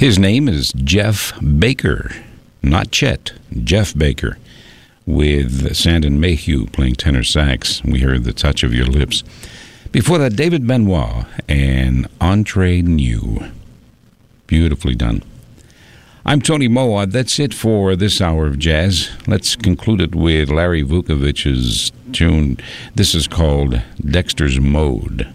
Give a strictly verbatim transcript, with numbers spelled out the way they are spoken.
His name is Jeff Baker, not Chet, Jeff Baker, with Sandon Mayhew playing tenor sax. We heard The Touch of Your Lips. Before that, David Benoit and Entre Nous. Beautifully done. I'm Tony Moa. That's it for this hour of jazz. Let's conclude it with Larry Vukovic's tune. This is called Dexter's Mode.